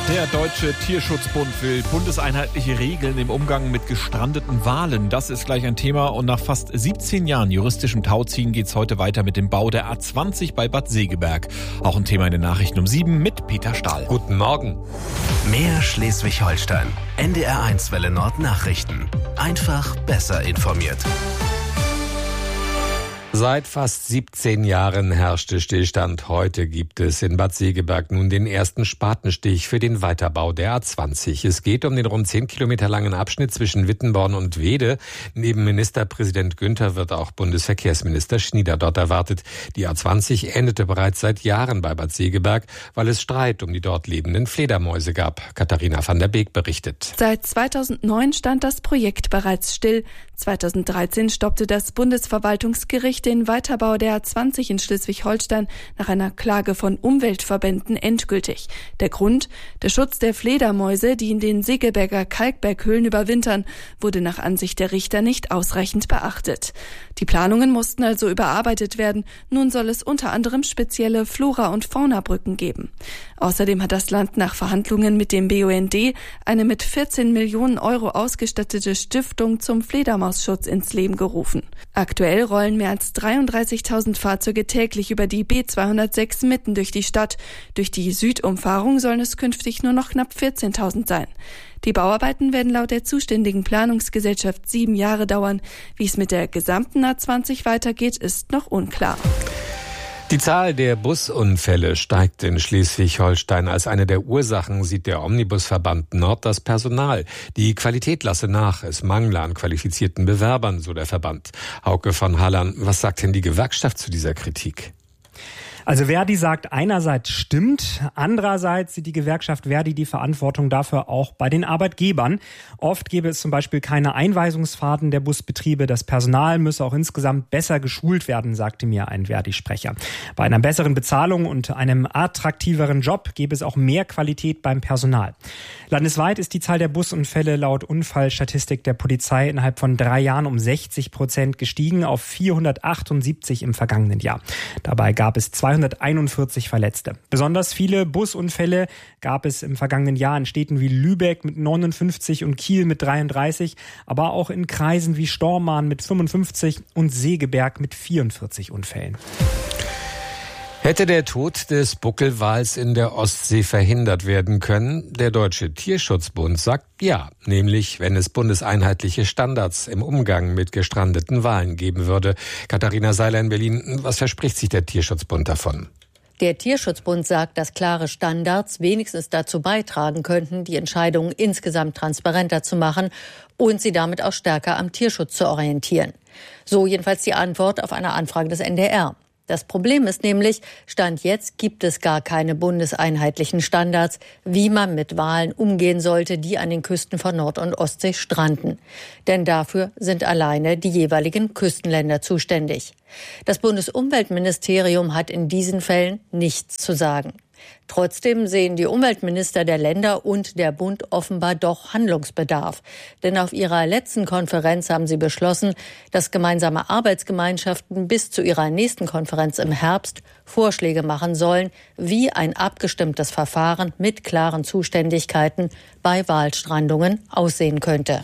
Der Deutsche Tierschutzbund will bundeseinheitliche Regeln im Umgang mit gestrandeten Walen. Das ist gleich ein Thema und nach fast 17 Jahren juristischem Tauziehen geht's heute weiter mit dem Bau der A20 bei Bad Segeberg. Auch ein Thema in den Nachrichten um 7 mit Peter Stahl. Guten Morgen. Mehr Schleswig-Holstein. NDR1 Welle Nord Nachrichten. Einfach besser informiert. Seit fast 17 Jahren herrschte Stillstand. Heute gibt es in Bad Segeberg nun den ersten Spatenstich für den Weiterbau der A20. Es geht um den rund 10 Kilometer langen Abschnitt zwischen Wittenborn und Wede. Neben Ministerpräsident Günther wird auch Bundesverkehrsminister Schnieder dort erwartet. Die A20 endete bereits seit Jahren bei Bad Segeberg, weil es Streit um die dort lebenden Fledermäuse gab. Katharina van der Beek berichtet. Seit 2009 stand das Projekt bereits still. 2013 stoppte das Bundesverwaltungsgericht den Weiterbau der A20 in Schleswig-Holstein nach einer Klage von Umweltverbänden endgültig. Der Grund? Der Schutz der Fledermäuse, die in den Segeberger Kalkberghöhlen überwintern, wurde nach Ansicht der Richter nicht ausreichend beachtet. Die Planungen mussten also überarbeitet werden. Nun soll es unter anderem spezielle Flora- und Faunabrücken geben. Außerdem hat das Land nach Verhandlungen mit dem BUND eine mit 14 Millionen Euro ausgestattete Stiftung zum Fledermausschutz ins Leben gerufen. Aktuell rollen mehr als 33.000 Fahrzeuge täglich über die B206 mitten durch die Stadt. Durch die Südumfahrung sollen es künftig nur noch knapp 14.000 sein. Die Bauarbeiten werden laut der zuständigen Planungsgesellschaft 7 Jahre dauern. Wie es mit der gesamten A20 weitergeht, ist noch unklar. Die Zahl der Busunfälle steigt in Schleswig-Holstein. Als eine der Ursachen sieht der Omnibusverband Nord das Personal. Die Qualität lasse nach. Es mangle an qualifizierten Bewerbern, so der Verband. Hauke von Hallern, was sagt denn die Gewerkschaft zu dieser Kritik? Also Verdi sagt, einerseits stimmt, andererseits sieht die Gewerkschaft Verdi die Verantwortung dafür auch bei den Arbeitgebern. Oft gäbe es zum Beispiel keine Einweisungsfahrten der Busbetriebe. Das Personal müsse auch insgesamt besser geschult werden, sagte mir ein Verdi-Sprecher. Bei einer besseren Bezahlung und einem attraktiveren Job gäbe es auch mehr Qualität beim Personal. Landesweit ist die Zahl der Busunfälle laut Unfallstatistik der Polizei innerhalb von 3 Jahren um 60% gestiegen auf 478 im vergangenen Jahr. Dabei gab es 241 Verletzte. Besonders viele Busunfälle gab es im vergangenen Jahr in Städten wie Lübeck mit 59 und Kiel mit 33, aber auch in Kreisen wie Stormarn mit 55 und Segeberg mit 44 Unfällen. Hätte der Tod des Buckelwals in der Ostsee verhindert werden können? Der Deutsche Tierschutzbund sagt ja, nämlich wenn es bundeseinheitliche Standards im Umgang mit gestrandeten Walen geben würde. Katharina Seiler in Berlin, was verspricht sich der Tierschutzbund davon? Der Tierschutzbund sagt, dass klare Standards wenigstens dazu beitragen könnten, die Entscheidungen insgesamt transparenter zu machen und sie damit auch stärker am Tierschutz zu orientieren. So jedenfalls die Antwort auf eine Anfrage des NDR. Das Problem ist nämlich, Stand jetzt gibt es gar keine bundeseinheitlichen Standards, wie man mit Walen umgehen sollte, die an den Küsten von Nord- und Ostsee stranden. Denn dafür sind alleine die jeweiligen Küstenländer zuständig. Das Bundesumweltministerium hat in diesen Fällen nichts zu sagen. Trotzdem sehen die Umweltminister der Länder und der Bund offenbar doch Handlungsbedarf. Denn auf ihrer letzten Konferenz haben sie beschlossen, dass gemeinsame Arbeitsgemeinschaften bis zu ihrer nächsten Konferenz im Herbst Vorschläge machen sollen, wie ein abgestimmtes Verfahren mit klaren Zuständigkeiten bei Walstrandungen aussehen könnte.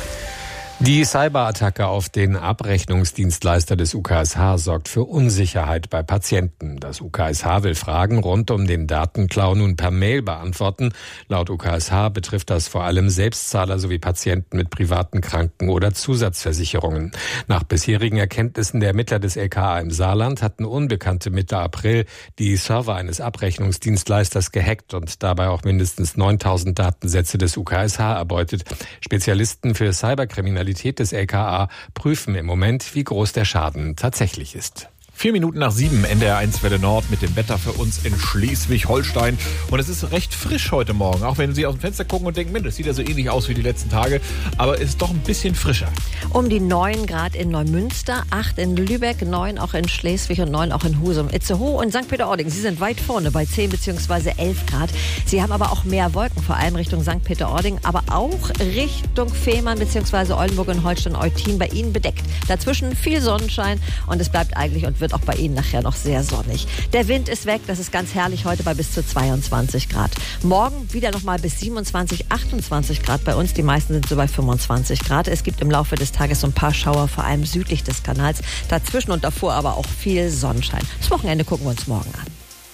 Die Cyberattacke auf den Abrechnungsdienstleister des UKSH sorgt für Unsicherheit bei Patienten. Das UKSH will Fragen rund um den Datenklau nun per Mail beantworten. Laut UKSH betrifft das vor allem Selbstzahler sowie Patienten mit privaten Kranken- oder Zusatzversicherungen. Nach bisherigen Erkenntnissen der Ermittler des LKA im Saarland hatten Unbekannte Mitte April die Server eines Abrechnungsdienstleisters gehackt und dabei auch mindestens 9.000 Datensätze des UKSH erbeutet. Spezialisten für Cyberkriminalität des LKA prüfen im Moment, wie groß der Schaden tatsächlich ist. 4 Minuten nach 7, NDR1 Welle Nord mit dem Wetter für uns in Schleswig-Holstein. Und es ist recht frisch heute Morgen, auch wenn Sie aus dem Fenster gucken und denken, Mensch, das sieht ja so ähnlich aus wie die letzten Tage. Aber es ist doch ein bisschen frischer. Um die 9 Grad in Neumünster, 8 in Lübeck, 9 auch in Schleswig und 9 auch in Husum, Itzehoe und St. Peter-Ording. Sie sind weit vorne bei 10 bzw. 11 Grad. Sie haben aber auch mehr Wolken, vor allem Richtung St. Peter-Ording, aber auch Richtung Fehmarn bzw. Oldenburg und Holstein-Eutin bei Ihnen bedeckt. Dazwischen viel Sonnenschein und es bleibt eigentlich und wird auch bei Ihnen nachher noch sehr sonnig. Der Wind ist weg, das ist ganz herrlich heute bei bis zu 22 Grad. Morgen wieder nochmal bis 27, 28 Grad bei uns. Die meisten sind so bei 25 Grad. Es gibt im Laufe des Tages so ein paar Schauer, vor allem südlich des Kanals. Dazwischen und davor aber auch viel Sonnenschein. Das Wochenende gucken wir uns morgen an.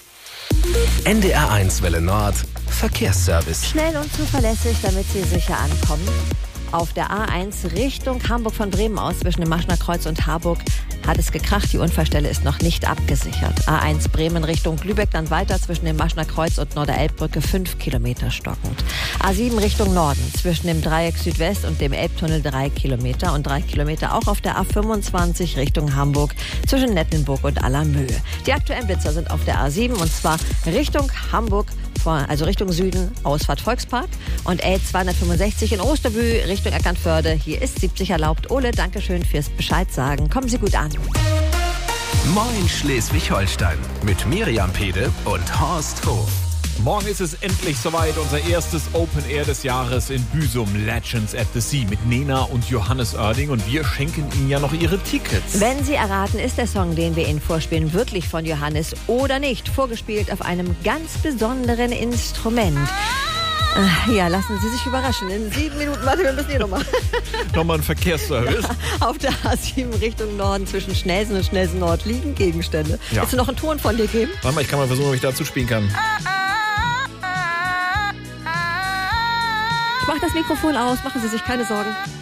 NDR1 Welle Nord Verkehrsservice. Schnell und zuverlässig, damit Sie sicher ankommen. Auf der A1 Richtung Hamburg von Bremen aus zwischen dem Maschner Kreuz und Harburg hat es gekracht. Die Unfallstelle ist noch nicht abgesichert. A1 Bremen Richtung Lübeck dann weiter zwischen dem Maschner Kreuz und Norderelbbrücke 5 Kilometer stockend. A7 Richtung Norden zwischen dem Dreieck Südwest und dem Elbtunnel 3 Kilometer und 3 Kilometer auch auf der A25 Richtung Hamburg zwischen Nettenburg und Allermöhe. Die aktuellen Blitzer sind auf der A7 und zwar Richtung Hamburg, also Richtung Süden, Ausfahrt Volkspark und L265 in Osterbü Richtung Eckernförde. Hier ist 70 erlaubt. Ole, dankeschön fürs Bescheid sagen. Kommen Sie gut an. Moin Schleswig-Holstein mit Miriam Pede und Horst Hof. Morgen ist es endlich soweit, unser erstes Open Air des Jahres in Büsum, Legends at the Sea mit Nena und Johannes Oerding und wir schenken Ihnen ja noch Ihre Tickets. Wenn Sie erraten, ist der Song, den wir Ihnen vorspielen, wirklich von Johannes oder nicht, vorgespielt auf einem ganz besonderen Instrument. Ja, lassen Sie sich überraschen. In 7 Minuten, warte, wir müssen hier nochmal. Nochmal ein Verkehrsservice. Auf der A7 Richtung Norden zwischen Schnelsen und Schnelsen Nord liegen Gegenstände. Ja. Willst du noch einen Ton von dir geben? Warte mal, ich kann mal versuchen, ob ich dazu spielen kann. Ich mach das Mikrofon aus, machen Sie sich keine Sorgen.